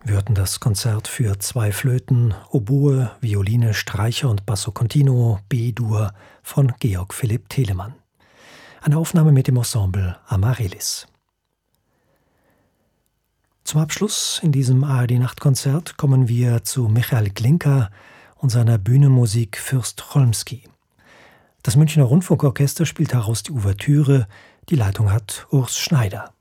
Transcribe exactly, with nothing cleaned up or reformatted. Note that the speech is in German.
Wir hörten das Konzert für zwei Flöten, Oboe, Violine, Streicher und Basso Continuo B-Dur von Georg Philipp Telemann. Eine Aufnahme mit dem Ensemble Amaryllis. Zum Abschluss in diesem A R D-Nachtkonzert kommen wir zu Michael Glinka und seiner Bühnenmusik Fürst Cholmsky. Das Münchner Rundfunkorchester spielt daraus die Ouvertüre, die Leitung hat Urs Schneider.